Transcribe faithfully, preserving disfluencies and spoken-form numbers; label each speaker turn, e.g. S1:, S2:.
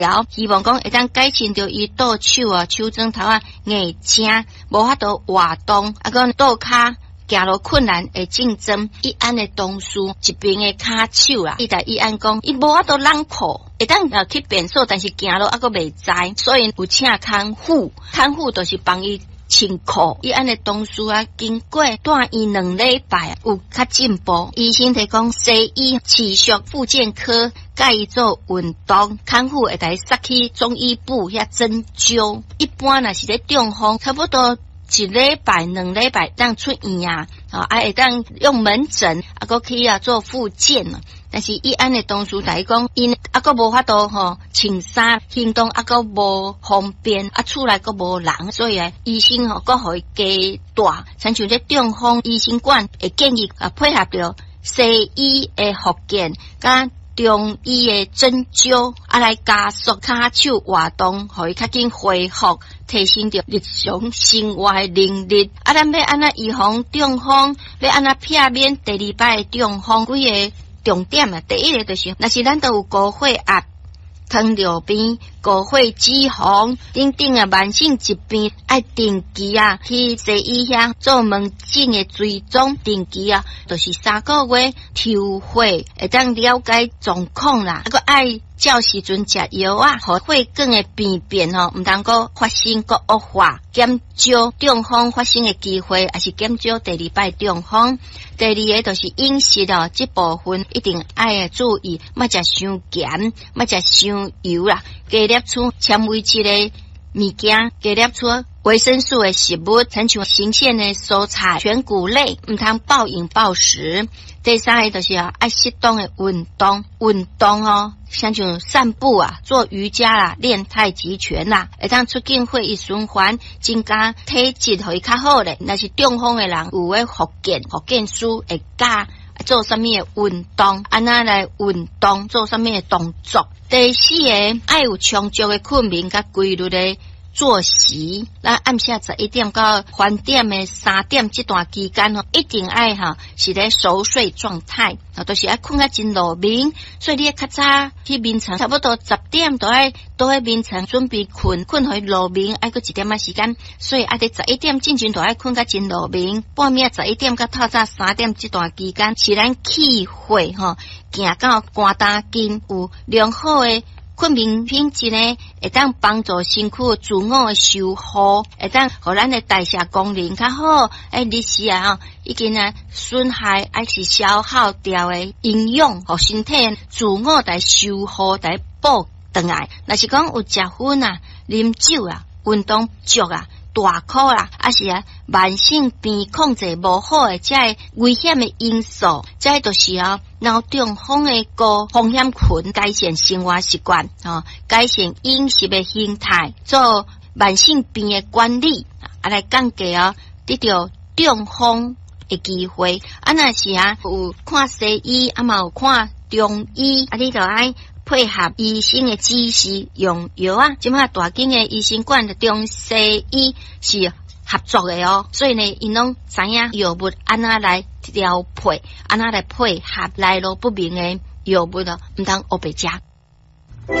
S1: 疗，希望讲会当改善到伊倒手啊、手指头啊硬正，无法度活动，啊个倒骹行路困难的竞争。伊安的同事一边的骹手啊，伊在伊安讲，伊无法度朗口，会当呃去变数，但是行路啊个袂知，所以有请看护，看护就是帮伊穿裤。伊安的同事啊，经过带伊两礼拜，有较进步。医生提供西医持续复健科，介伊做运动，看护会带塞去中医部遐针灸。一般若是咧中风，差不多一礼拜、两礼拜当出院啊，啊，会当用门诊啊，个去啊做复健啊。但是伊安的同事来讲，因啊个无法度吼穿衫，行动啊个无方便，啊厝内个无人，所以啊医生吼个互伊加大，亲像咧中风医生馆会建议啊配合着西医的复健，甲中医的针灸，啊来加速骹手活动，互伊较紧恢复，提升着日常生活的能力。啊，咱要安怎预防中风？要安怎避免第二摆的中风？几个重点啊，第一个就是，若是咱都有高血压、糖尿病、高血脂肪等等啊慢性疾病，爱定期啊去西医遐做门诊的追踪，定期啊就是三个月抽血，会当了解状况啦。啊个爱照时阵食药啊，互血管的病变吼，毋通个发生个恶化，减少中风发生的机会，也是减少第二摆中风。第二个就是饮食哦，这部分一定爱注意，莫食伤咸，莫食伤油啦，加摄取纤维质的物件，加摄取维生素的食物，亲像新鲜的蔬菜、全谷类，毋通暴饮暴食。第三个就是啊，爱适当的运动，运动哦，像像散步啊、做瑜伽啦、练太极拳啦，会当促进血液循环，增加体质，互伊较好咧。若是中风的人有诶复健，复健师会教做什么的运动，安那来运动，做什么的动作。第四个爱有充足的困眠甲规律的作息，咱暗时十一点到饭点的三点这段期间吼，一定爱哈是咧熟睡状态，啊，都是爱困较真落眠，所以你较早去眠床，差不多十点都爱都喺眠床准备困，困去落眠，爱个一点仔时间，所以爱伫十一点进前都爱困较真落眠，半暝十一点到透早三点这段期间，是咱气血吼行到肝胆经有良好的困眠品质呢，会当帮助身躯自我的修复，会当互咱的代谢功能较好。诶，日时啊，已经啊损害还是消耗掉的营养，互身体自我来修复来补回来。若是讲有食薰啊、啉酒啊、运动足啊、大哭啦，还是啊慢性病控制无好的，这危险的因素，这就是啊脑中风的高风险群，改善生活习惯啊，改善饮食的形态，做慢性病的管理啊，来降低啊得到中风的机会。啊，若是啊有看西医，啊嘛有看中医，啊你就爱配合医生的指示用药啊，即马大间的医生馆的中西医是合作的哦，所以呢，因拢知影药物安怎来调配，安怎来配合来路不明的药物咯，唔通黑白食。